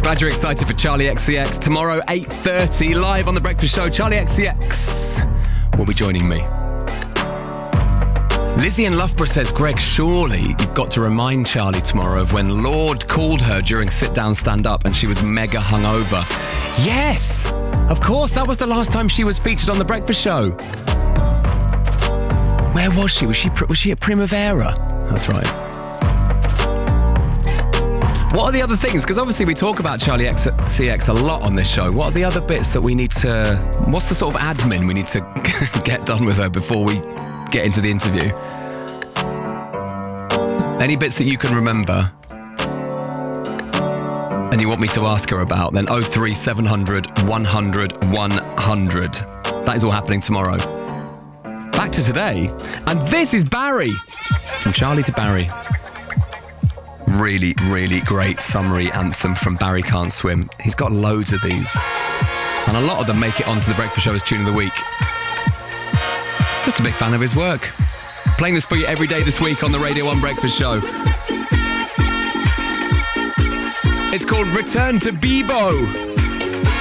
Glad you're excited for Charlie XCX. Tomorrow, 8:30, live on The Breakfast Show. Charlie XCX will be joining me. Lizzie in Loughborough says, Greg, surely you've got to remind Charlie tomorrow of when Lord called her during Sit Down, Stand Up and she was mega hungover. Yes! Of course, that was the last time she was featured on The Breakfast Show. Where was she? Was she at Primavera? That's right. What are the other things? Because obviously we talk about Charlie XCX a lot on this show. What are the other bits that we need to... What's the sort of admin we need to get done with her before we get into the interview? Any bits that you can remember and you want me to ask her about, then 03700 100 100. That is all happening tomorrow. Back to today, and this is Barry. From Charlie to Barry. Really, really great summary anthem from Barry Can't Swim. He's got loads of these, and a lot of them make it onto The Breakfast Show as Tune of the Week. Just a big fan of his work. Playing this for you every day this week on the Radio 1 Breakfast Show. It's called Return to Bebo.